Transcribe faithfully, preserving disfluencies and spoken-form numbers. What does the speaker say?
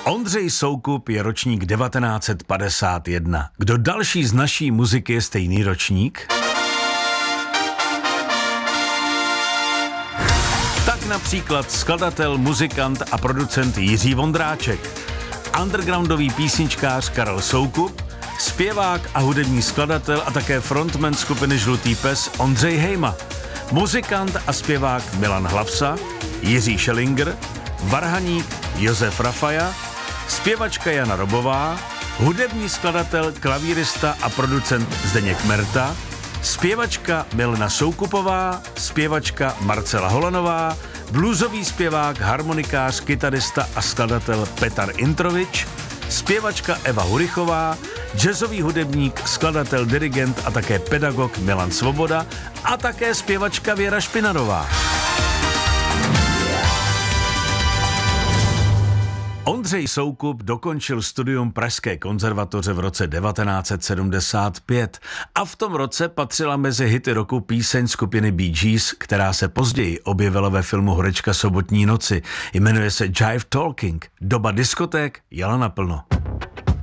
Ondřej Soukup je ročník devatenáct set padesát jedna. Kdo další z naší muziky je stejný ročník? Tak například skladatel, muzikant a producent Jiří Vondráček, undergroundový písničkář Karel Soukup, zpěvák a hudební skladatel a také frontman skupiny Žlutý pes Ondřej Hejma, muzikant a zpěvák Milan Hlavsa, Jiří Schellinger, varhaník Josef Rafaja, zpěvačka Jana Robová, hudební skladatel, klavírista a producent Zdeněk Merta, zpěvačka Milena Soukupová, zpěvačka Marcela Holanová, bluesový zpěvák, harmonikář, kytarista a skladatel Petar Introvič, zpěvačka Eva Hurichová, jazzový hudebník, skladatel, dirigent a také pedagog Milan Svoboda a také zpěvačka Věra Špinarová. Ondřej Soukup dokončil studium Pražské konzervatoře v roce devatenáct set sedmdesát pět a v tom roce patřila mezi hity roku píseň skupiny Bee Gees, která se později objevila ve filmu Horečka sobotní noci. Jmenuje se Jive Talking. Doba diskoték jela naplno.